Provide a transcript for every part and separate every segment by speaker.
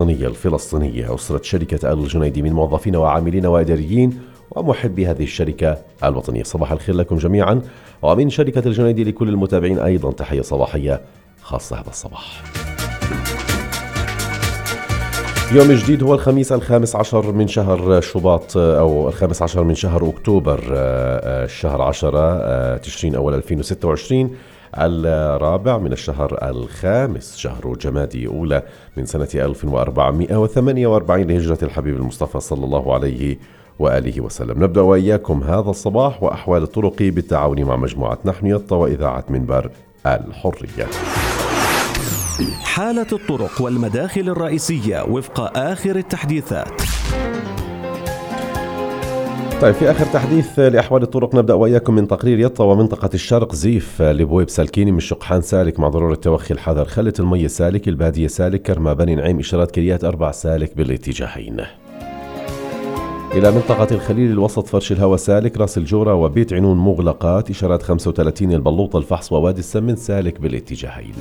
Speaker 1: الوطنية الفلسطينية أسرة شركة آل الجنيدي من موظفين وعاملين وإداريين ومحبي هذه الشركة الوطنية. صباح الخير لكم جميعا، ومن شركة الجنيدي لكل المتابعين أيضا تحية صباحية خاصة هذا الصباح. يوم جديد هو الخميس 15 من شهر شباط أو 15 من شهر أكتوبر الشهر 10 تشرين أول 2026، الرابع من الشهر الخامس شهر جمادي أولى من سنة 1448 لهجرة الحبيب المصطفى صلى الله عليه وآله وسلم. نبدأ وإياكم هذا الصباح وأحوال الطرق بالتعاون مع مجموعة نحن يطا وإذاعة منبر الحرية.
Speaker 2: حالة الطرق والمداخل الرئيسية وفق آخر التحديثات.
Speaker 1: طيب، في آخر تحديث لأحوال الطرق نبدأ وإياكم من تقرير يطا ومنطقة الشرق زيف لبويب سالكيني من شقحان سالك مع ضرورة توخي الحذر، خلة المية سالك، البادية سالك، كرما بني نعيم إشارات كريات 4 سالك بالاتجاهين. إلى منطقة الخليل الوسط فرش الهوى سالك، راس الجورة وبيت عنون مغلقات إشارات 35 البلوطة الفحص ووادي السمن سالك بالاتجاهين.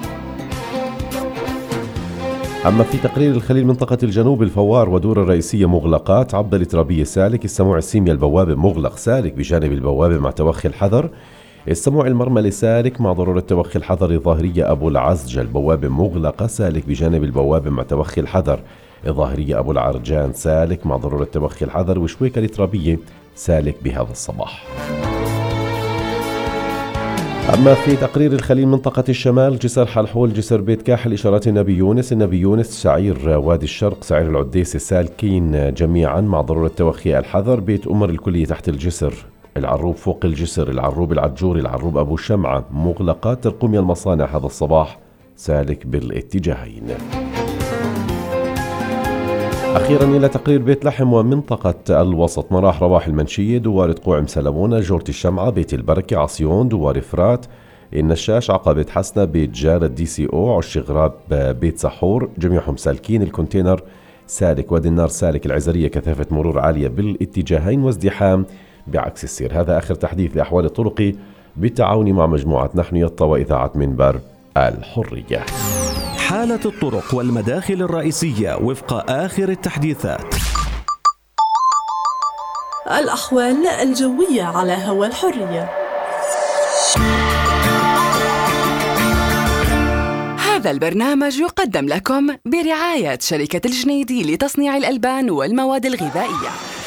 Speaker 1: أما في تقرير الخليل منطقة الجنوب الفوار ودور الرئيسية مغلقات، عبد الترابية سالك، السموع السيميا البوابة مغلق سالك بجانب البوابة مع توخي الحذر، السموع المرملي سالك مع ضرورة توخي الحذر، الظاهرية أبو العزجة البوابة مغلقة سالك بجانب البوابة مع توخي الحذر، الظاهرية أبو العرجان سالك مع ضرورة توخي الحذر، وشويكة الترابية سالك بهذا الصباح. أما في تقرير الخليل منطقة الشمال جسر حلحول، جسر بيت كاحل إشارات النبي يونس، سعير وادي الشرق، سعير العديسة سالكين جميعا مع ضرورة توخي الحذر، بيت أمر الكلية تحت الجسر، العروب فوق الجسر، العروب العجوري، العروب أبو شمعة مغلقات، ترقمي المصانع هذا الصباح سالك بالاتجاهين. أخيرا إلى تقرير بيت لحم ومنطقة الوسط، مراح رواح المنشية، دوار قوعم سلمونة، جورة الشمعة، بيت البركة، عصيون، دوار فرات، النشاش، عقبة حسنة، بيت جارة DCO، عش غراب، بيت سحور، جميعهم سالكين، الكونتينر سالك، وادي النار سالك، العزرية كثافة مرور عالية بالاتجاهين وازدحام بعكس السير. هذا آخر تحديث لأحوال الطرق بالتعاون مع مجموعة نحن يطا وإذاعة منبر الحرية.
Speaker 2: حالة الطرق والمداخل الرئيسية وفق آخر التحديثات.
Speaker 3: الأحوال الجوية على هوا الحرية.
Speaker 4: هذا البرنامج يقدم لكم برعاية شركة الجنيدي لتصنيع الألبان والمواد الغذائية.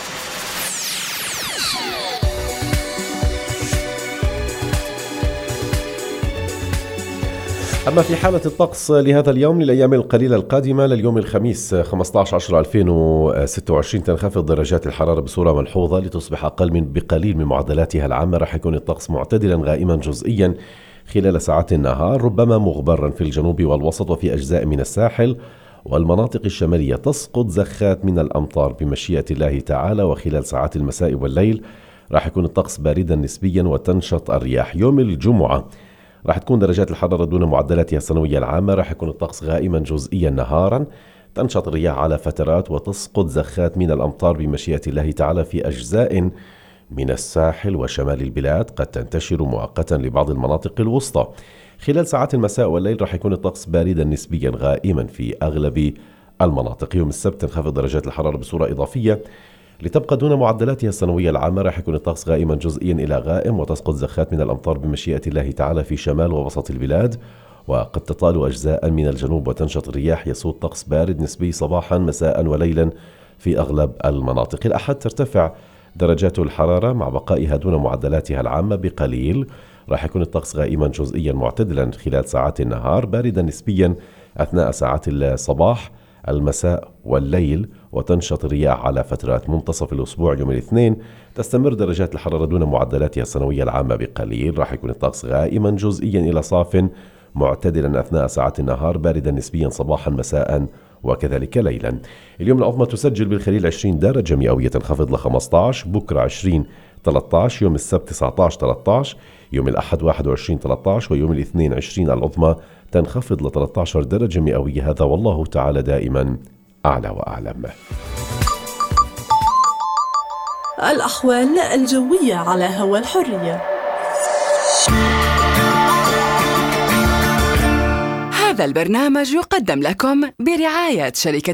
Speaker 1: أما في حالة الطقس لهذا اليوم للأيام القليلة القادمة لليوم الخميس 15/10/2026 تنخفض درجات الحرارة بصورة ملحوظة لتصبح أقل بقليل من معدلاتها العامة. راح يكون الطقس معتدلا غائما جزئيا خلال ساعات النهار، ربما مغبرا في الجنوب والوسط وفي أجزاء من الساحل والمناطق الشمالية. تسقط زخات من الأمطار بمشيئة الله تعالى، وخلال ساعات المساء والليل راح يكون الطقس باردا نسبيا وتنشط الرياح. يوم الجمعة راح تكون درجات الحرارة دون معدلاتها السنوية العامة، راح يكون الطقس غائما جزئيا نهارا، تنشط الرياح على فترات وتسقط زخات من الأمطار بمشيئة الله تعالى في أجزاء من الساحل وشمال البلاد، قد تنتشر مؤقتا لبعض المناطق الوسطى. خلال ساعات المساء والليل راح يكون الطقس باردا نسبيا غائما في أغلب المناطق. يوم السبت تنخفض درجات الحرارة بصورة إضافية لتبقى دون معدلاتها السنوية العامة، راح يكون الطقس غائما جزئيا إلى غائم، وتسقط زخات من الأمطار بمشيئة الله تعالى في شمال ووسط البلاد، وقد تطال أجزاء من الجنوب وتنشط الرياح، يسود طقس بارد نسبي صباحا مساء وليلا في أغلب المناطق. الأحد ترتفع درجات الحرارة مع بقائها دون معدلاتها العامة بقليل، راح يكون الطقس غائما جزئيا معتدلا خلال ساعات النهار، باردا نسبيا أثناء ساعات الصباح المساء والليل، وتنشط الرياح على فترات منتصف الأسبوع. يوم الاثنين تستمر درجات الحرارة دون معدلاتها السنوية العامة بقليل، راح يكون الطقس غائما جزئيا إلى صاف معتدلا أثناء ساعات النهار، باردا نسبيا صباحا مساء وكذلك ليلا. اليوم العظمى تسجل بالخليل 20 درجة مئوية، تنخفض ل 15، بكرة 20 13، يوم السبت 19 13، يوم الأحد 21 13، ويوم الاثنين 20 العظمى تنخفض ل 13 درجة مئوية. هذا والله تعالى دائما أعلى وأعلم.
Speaker 3: الأحوال الجوية على هوا الحرية.
Speaker 4: هذا البرنامج يقدم لكم برعاية شركة